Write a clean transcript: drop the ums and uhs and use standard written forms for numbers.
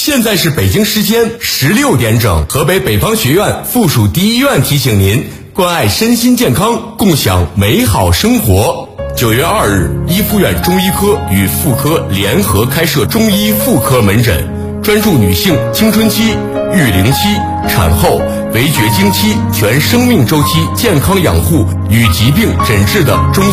现在是北京时间16点整，河北北方学院附属第一医院提醒您，关爱身心健康，共享美好生活。9月2日，一附院中医科与妇科联合开设中医妇科门诊，专注女性青春期、育龄期、产后、围绝经期全生命周期健康养护与疾病诊治的中